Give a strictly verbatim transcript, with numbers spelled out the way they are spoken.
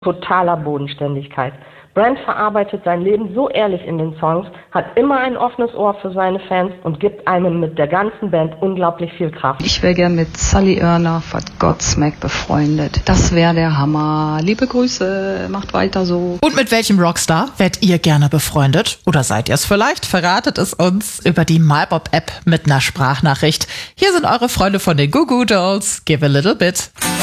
totaler Bodenständigkeit. Brent verarbeitet sein Leben so ehrlich in den Songs, hat immer ein offenes Ohr für seine Fans und gibt einem mit der ganzen Band unglaublich viel Kraft. Ich wäre gern mit Sully Erna von Godsmack befreundet. Das wäre der Hammer. Liebe Grüße, macht weiter so. Und mit welchem Rockstar werdet ihr gerne befreundet? Oder seid ihr es vielleicht? Verratet es uns über die MyBob-App mit einer Sprachnachricht. Hier sind eure Freunde von den Goo Goo Dolls. Give a little bit.